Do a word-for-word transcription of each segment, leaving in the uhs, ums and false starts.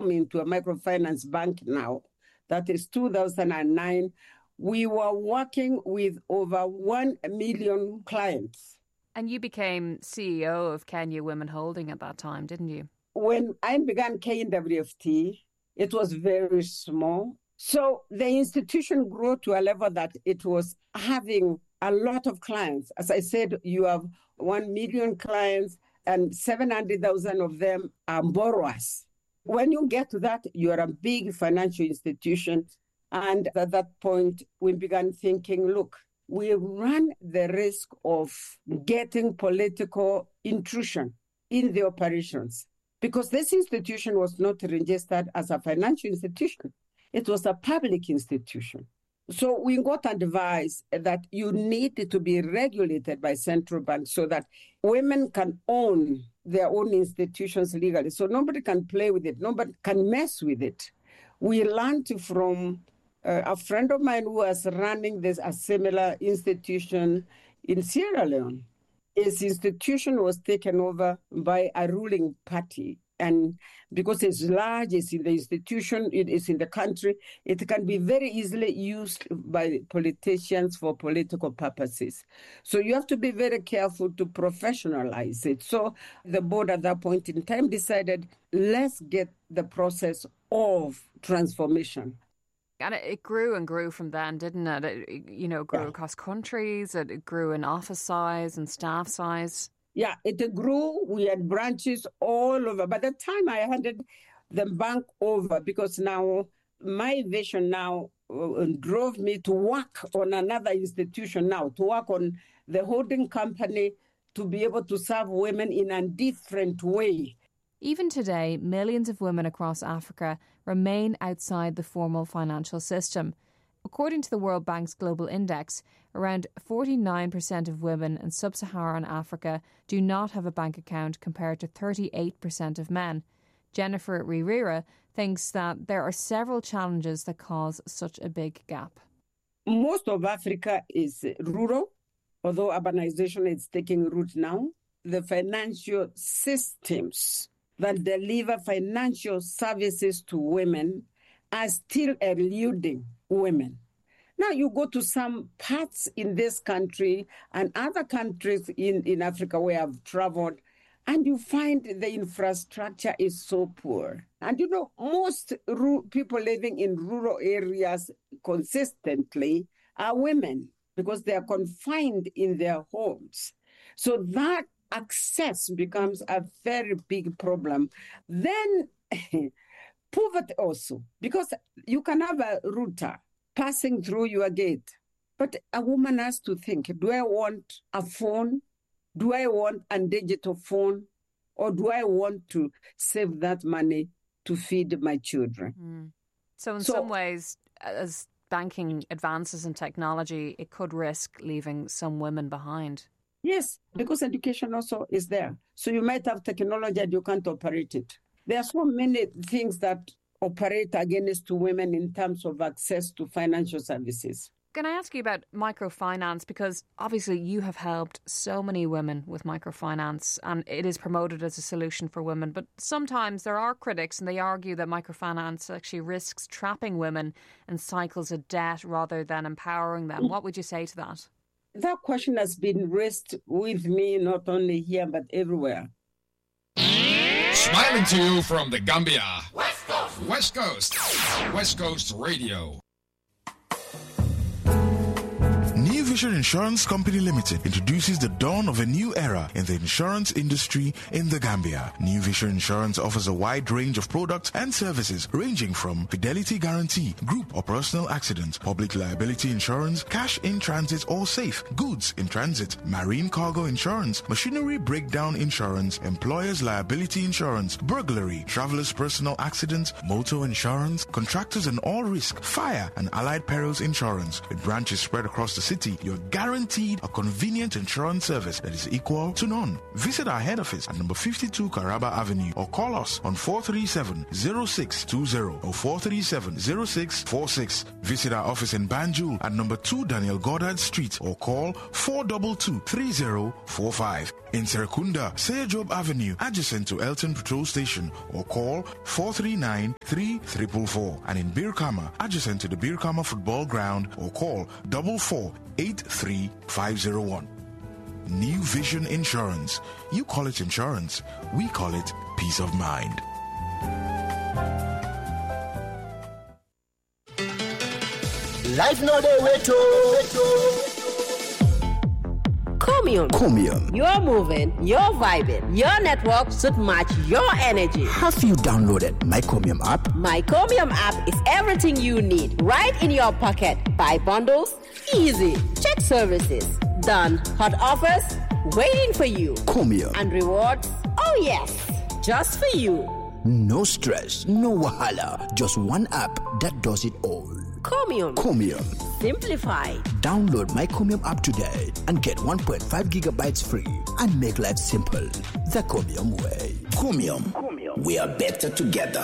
transformed into a microfinance bank now. That is two thousand nine. We were working with over one million clients. And you became C E O of Kenya Women Holding at that time, didn't you? When I began K W F T, it was very small. So the institution grew to a level that it was having a lot of clients. As I said, you have one million clients and seven hundred thousand of them are borrowers. When you get to that, you are a big financial institution. And at that point, we began thinking, look, we run the risk of getting political intrusion in the operations because this institution was not registered as a financial institution. It was a public institution. So we got advice that you need to be regulated by central banks so that women can own their own institutions legally. So nobody can play with it. Nobody can mess with it. We learned from uh, a friend of mine who was running this a similar institution in Sierra Leone. His institution was taken over by a ruling party. And because it's large, it's in the institution, it is in the country, it can be very easily used by politicians for political purposes. So you have to be very careful to professionalize it. So the board at that point in time decided, let's get the process of transformation. And it, it grew and grew from then, didn't it? It you know, grew yeah. across countries, it grew in office size and staff size. Yeah, it grew. We had branches all over. By the time I handed the bank over, because now my vision now uh, drove me to work on another institution now, to work on the holding company, to be able to serve women in a different way. Even today, millions of women across Africa remain outside the formal financial system. According to the World Bank's Global Index, around forty-nine percent of women in sub-Saharan Africa do not have a bank account compared to thirty-eight percent of men. Jennifer Ririra thinks that there are several challenges that cause such a big gap. Most of Africa is rural, although urbanization is taking root now. The financial systems that deliver financial services to women are still eluding women. Now you go to some parts in this country and other countries in, in Africa where I've traveled, and you find the infrastructure is so poor. And you know, most ru- people living in rural areas consistently are women because they are confined in their homes. So that access becomes a very big problem. Then poverty also, because you can have a router passing through your gate, but a woman has to think, do I want a phone? Do I want a digital phone? Or do I want to save that money to feed my children? Mm. So in so, some ways, as banking advances in technology, it could risk leaving some women behind. Yes, because education also is there. So you might have technology and you can't operate it. There are so many things that operate against women in terms of access to financial services. Can I ask you about microfinance? Because obviously you have helped so many women with microfinance and it is promoted as a solution for women. But sometimes there are critics and they argue that microfinance actually risks trapping women in cycles of debt rather than empowering them. What would you say to that? That question has been raised with me not only here but everywhere. Smiling to you from the Gambia. West Coast. West Coast. West Coast Radio. New Vision Insurance Company Limited introduces the dawn of a new era in the insurance industry in the Gambia. New Vision Insurance offers a wide range of products and services ranging from fidelity guarantee, group or personal accident, public liability insurance, cash in transit or safe, goods in transit, marine cargo insurance, machinery breakdown insurance, employer's liability insurance, burglary, traveler's personal accident, motor insurance, contractors and all risk, fire and allied perils insurance, with branches spread across the city you're guaranteed a convenient insurance service that is equal to none. Visit our head office at number fifty-two Caraba Avenue or call us on four three seven, zero six two zero or four three seven, zero six four six. Visit our office in Banjul at number two Daniel Goddard Street or call four two two, three zero four five. In Serekunda, Seyajob Avenue, adjacent to Elton Patrol Station, or call four three nine, three four four four. And in Birkama, adjacent to the Birkama Football Ground, or call four four, eight three five zero one. New Vision Insurance. You call it insurance, we call it peace of mind. Life no day way to Comium. Comium. You're moving, you're vibing, your network should match your energy. Have you downloaded My Comium app? My Comium app is everything you need right in your pocket. Buy bundles, easy. Check services, done. Hot offers, waiting for you. Comium. And rewards, oh yes, just for you. No stress, no wahala. Just one app that does it all. Comium. Comium. Simplified. Download My Comium app today and get one point five gigabytes free and make life simple. The Comium way. Comium. Comium. We are better together.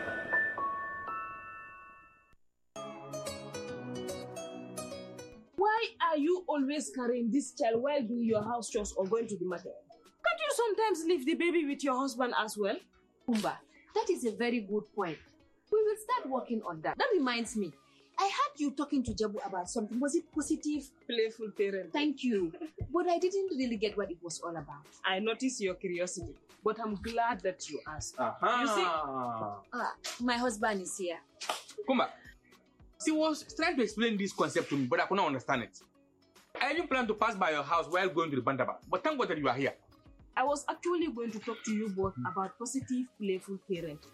Why are you always carrying this child while doing your house chores or going to the market? Can't you sometimes leave the baby with your husband as well? Kumba, that is a very good point. We will start working on that. That reminds me, I heard you talking to Jabu about something. Was it positive? Playful parent. Thank you. But I didn't really get what it was all about. I noticed your curiosity, but I'm glad that you asked. Uh-huh. You see? Ah, my husband is here. Kumba, she was trying to explain this concept to me, but I could not understand it. I didn't plan to pass by your house while going to the Bandaba, but thank God that you are here. I was actually going to talk to you both about positive, playful parenting.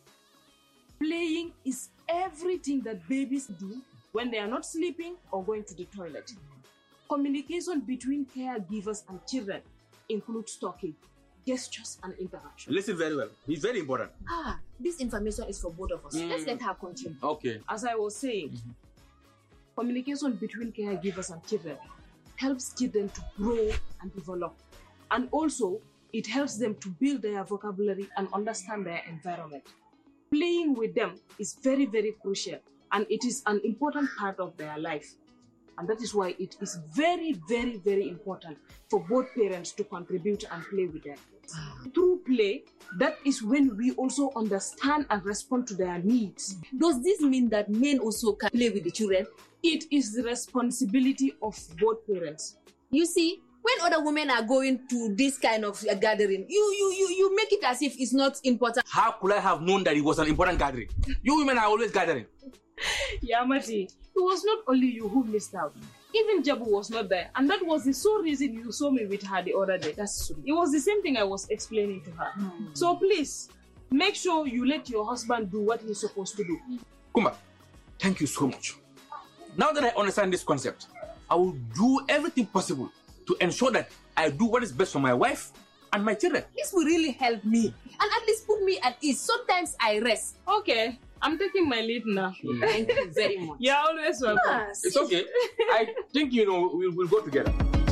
Playing is everything that babies do when they are not sleeping or going to the toilet. Communication between caregivers and children includes talking, gestures, and interaction. Listen very well. It's very important. Ah, this information is for both of us. Mm. Let's let her continue. Okay. As I was saying, mm-hmm. communication between caregivers and children helps children to grow and develop. And also, it helps them to build their vocabulary and understand their environment. Playing with them is very, very crucial, and it is an important part of their life. And that is why it is very, very, very important for both parents to contribute and play with their kids. Through play, that is when we also understand and respond to their needs. Does this mean that men also can play with the children? It is the responsibility of both parents. You see, when other women are going to this kind of uh, gathering, you, you you you make it as if it's not important. How could I have known that it was an important gathering? You women are always gathering. Yamati, it was not only you who missed out. Even Jabu was not there, and that was the sole reason you saw me with her the other day. That's true. It was the same thing I was explaining to her. Mm. So please, make sure you let your husband do what he's supposed to do. Kumba, thank you so much. Now that I understand this concept, I will do everything possible to ensure that I do what is best for my wife and my children. This will really help me and at least put me at ease. Sometimes I rest. Okay, I'm taking my lead now. Mm. Thank you very much. You're always welcome. Yes. It's okay. I think, you know, we'll, we'll go together.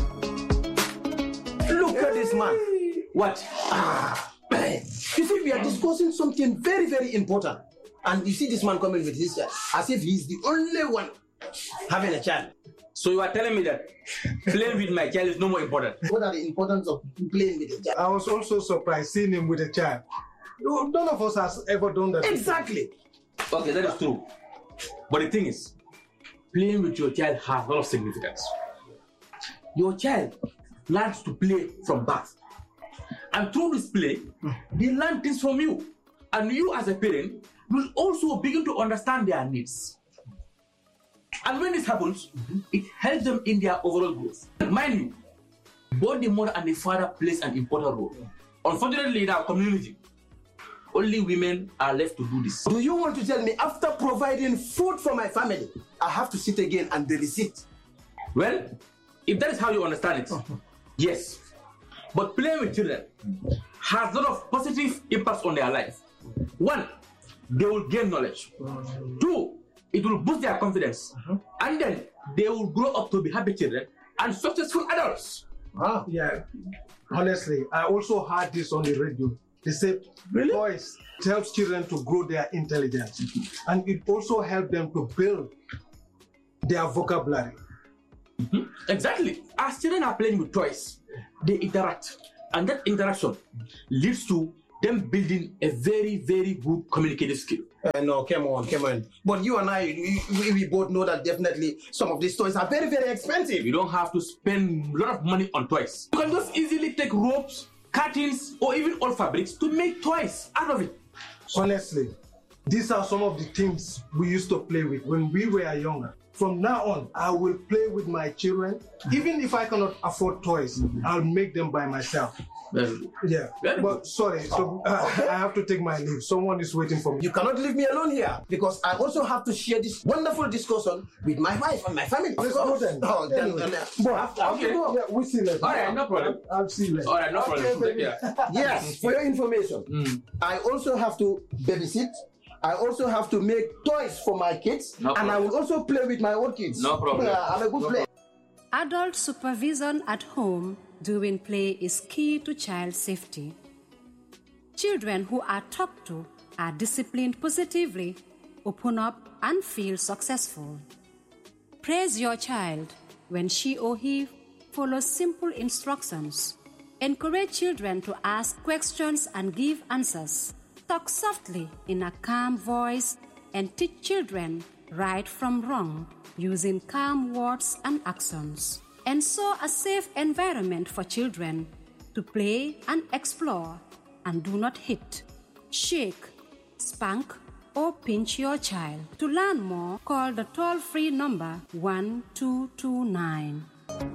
Look at this man. What? Ah, man. You see, we are discussing something very, very important. And you see this man coming with his child, as if he's the only one having a child. So you are telling me that playing with my child is no more important? What are the importance of playing with a child? I was also surprised seeing him with a child. None of us has ever done that. Exactly. Okay, that is true. But the thing is, playing with your child has a lot of significance. Your child learns to play from birth. And through this play, they learn things from you. And you as a parent will also begin to understand their needs. And when this happens, mm-hmm. it helps them in their overall growth. Mind you, both the mother and the father plays an important role. Unfortunately, in our community, only women are left to do this. Do you want to tell me after providing food for my family, I have to sit again and the receipt? Well, if that is how you understand it, uh-huh. yes. But playing with children has a lot of positive impacts on their life. One, they will gain knowledge. Two, it will boost their confidence, uh-huh. and then they will grow up to be happy children and successful adults. Ah, yeah. Honestly, I also heard this on the radio. They say really? toys helps children to grow their intelligence, mm-hmm. and it also helps them to build their vocabulary. Mm-hmm. Exactly. As children are playing with toys, they interact, and that interaction leads to them building a very, very good communicative skill. Uh, no, come on, come on. But you and I, we, we both know that definitely some of these toys are very, very expensive. You don't have to spend a lot of money on toys. You can just easily take ropes, curtains, or even old fabrics to make toys out of it. Honestly, these are some of the things we used to play with when we were younger. From now on, I will play with my children. Even if I cannot afford toys, mm-hmm. I'll make them by myself. Very yeah, Very but sorry, so uh, I have to take my leave. Someone is waiting for me. You cannot leave me alone here because I also have to share this wonderful discussion with my wife and my family. Let's go then. Oh, then, anyway. then, uh, but after, okay. after Yeah, we'll see later. All right, no problem. I'll see you later. All right, no problem. Okay, yeah. Yes, for your information, mm. I also have to babysit. I also have to make toys for my kids, no and I will also play with my own kids. No problem. Uh, I'm a good no player. Adult supervision at home during play is key to child safety. Children who are talked to are disciplined positively, open up, and feel successful. Praise your child when she or he follows simple instructions. Encourage children to ask questions and give answers. Talk softly in a calm voice and teach children right from wrong using calm words and actions. Ensure a safe environment for children to play and explore, and do not hit, shake, spank, or pinch your child. To learn more, call the toll-free number one two two nine.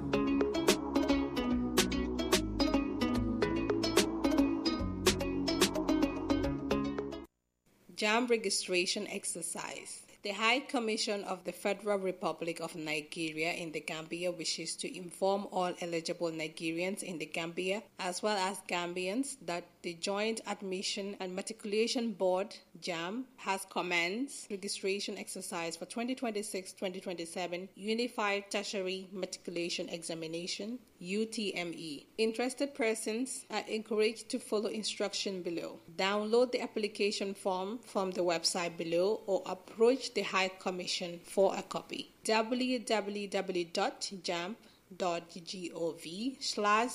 JAMB registration exercise. The High Commission of the Federal Republic of Nigeria in the Gambia wishes to inform all eligible Nigerians in the Gambia, as well as Gambians, that the Joint Admission and Matriculation Board, JAMB, has commenced registration exercise for twenty twenty-six twenty twenty-seven Unified Tertiary Matriculation Examination, U T M E. Interested persons are encouraged to follow instruction below. Download the application form from the website below or approach the High Commission for a copy. w w w dot jamb dot gov slash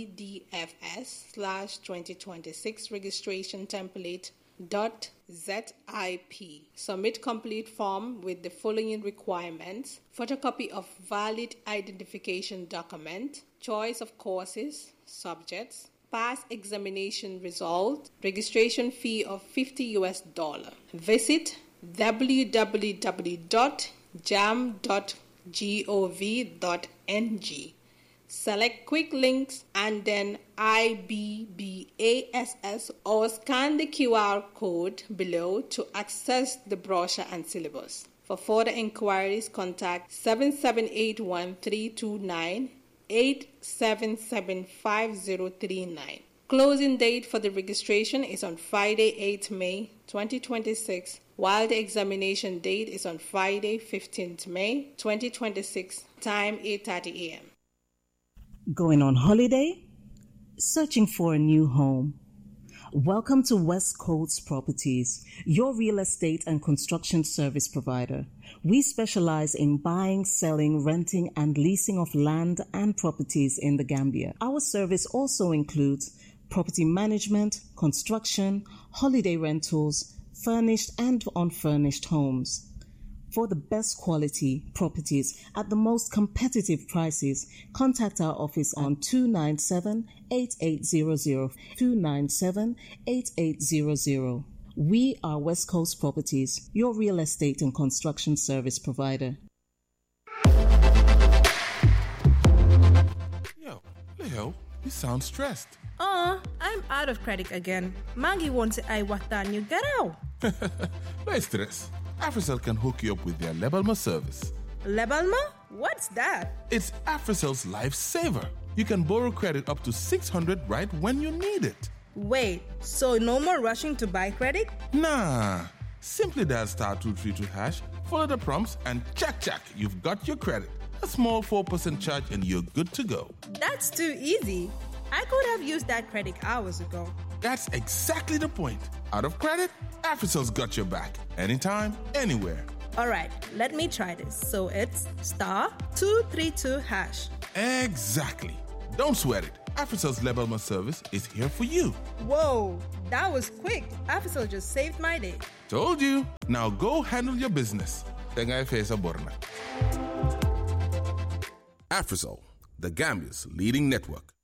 pdfs slash twenty twenty-six registration template dot zip. Submit complete form with the following requirements: photocopy of valid identification document, choice of courses, subjects, pass examination result, registration fee of fifty U S dollar. Visit w w w dot jamb dot gov dot n g. Select quick links and then I B B A S S or scan the Q R code below to access the brochure and syllabus. For further inquiries, contact seven seven eight one three two nine eight seven seven five zero three nine. Closing date for the registration is on Friday, eighth May twenty twenty-six, while the examination date is on Friday, fifteenth May twenty twenty-six, time eight thirty a.m. Going on holiday? Searching for a new home? Welcome to West Coast Properties, your real estate and construction service provider. We specialize in buying, selling, renting, and leasing of land and properties in the Gambia. Our service also includes property management, construction, holiday rentals, furnished and unfurnished homes. For the best quality properties at the most competitive prices, contact our office on two nine seven, eight eight zero zero, two nine seven, eight eight zero zero. We are West Coast Properties, your real estate and construction service provider. Yo, Leo, you sound stressed. Uh, I'm out of credit again. Maggie wants to I what that you get out. No stress. AfriCell can hook you up with their Lebalma service. Lebalma? What's that? It's AfriCell's lifesaver. You can borrow credit up to six hundred right when you need it. Wait, so no more rushing to buy credit? Nah. Simply dial star two three two hash, follow the prompts, and check, check, you've got your credit. A small four percent charge and you're good to go. That's too easy. I could have used that credit hours ago. That's exactly the point. Out of credit, AfriCell's got your back. Anytime, anywhere. All right, let me try this. So it's star two three two hash. Exactly. Don't sweat it. AfriCell's Lebalma service is here for you. Whoa, that was quick. AfriCell just saved my day. Told you. Now go handle your business. Tengai Fesa Borna. AfriCell, the Gambia's leading network.